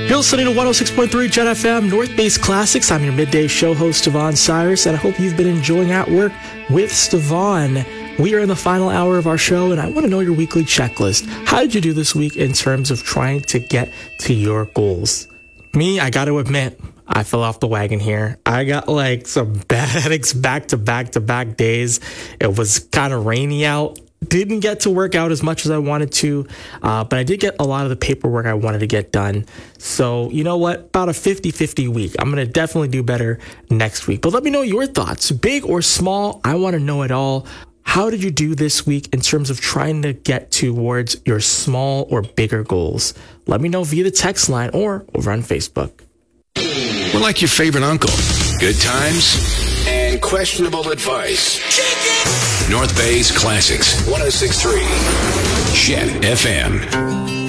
You're listening to 106.3 Jet FM, North Base Classics. I'm your midday show host, Stevan Cyrus, and I hope you've been enjoying At Work with Stevan. We are in the final hour of our show, and I want to know your weekly checklist. How did you do this week in terms of trying to get to your goals? Me, I got to admit, I fell off the wagon here. I got like some bad headaches back to back days. It was kind of rainy out. Didn't get to work out as much as I wanted to, but I did get a lot of the paperwork I wanted to get done. So, you know what? About a 50-50 week. I'm going to definitely do better next week. But let me know your thoughts, big or small. I want to know it all. How did you do this week in terms of trying to get towards your small or bigger goals? Let me know via the text line or over on Facebook. We're like your favorite uncle. Good times and questionable advice. North Bay's Classics, 106.3 Jet FM.